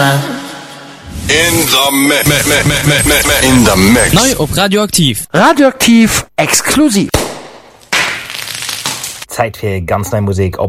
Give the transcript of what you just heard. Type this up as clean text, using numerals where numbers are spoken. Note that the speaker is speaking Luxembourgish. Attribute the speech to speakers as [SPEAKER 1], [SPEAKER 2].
[SPEAKER 1] In the mix.
[SPEAKER 2] Neu op Radioaktiv.
[SPEAKER 3] Radioaktiv exklusiv.
[SPEAKER 4] Zeit für ganz neue Musik op